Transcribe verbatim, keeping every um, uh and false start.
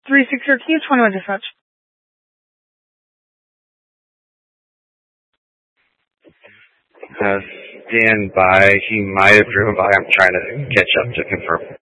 three six thirteen, twenty-one dispatch. Uh, stand by. He might have driven by. I'm trying to catch up to confirm.